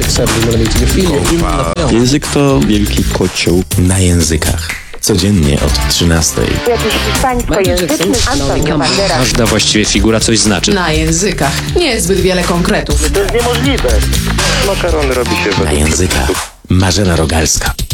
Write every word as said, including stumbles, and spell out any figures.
Język to wielki kocioł na językach. Codziennie od trzynastej. Jakiś hiszpańskojęzyczny Antonio Banderas. Każda właściwie figura coś znaczy. Na językach. Nie zbyt wiele konkretów. To jest niemożliwe. Makarony robi się Na językach. Marzena Rogalska.